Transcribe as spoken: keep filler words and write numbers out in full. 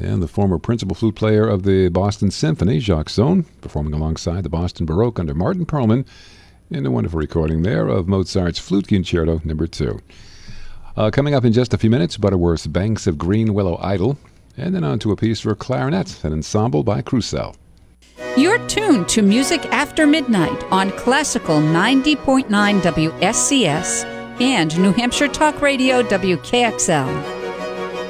and the former principal flute player of the Boston Symphony, Jacques Zohn, performing alongside the Boston Baroque under Martin Perlman in a wonderful recording there of Mozart's Flute Concerto number two. Uh, coming up in just a few minutes, Butterworth's Banks of Green Willow Idle, and then on to a piece for clarinet, an ensemble by Croussel. You're tuned to Music After Midnight on Classical ninety point nine W S C S and New Hampshire Talk Radio W K X L.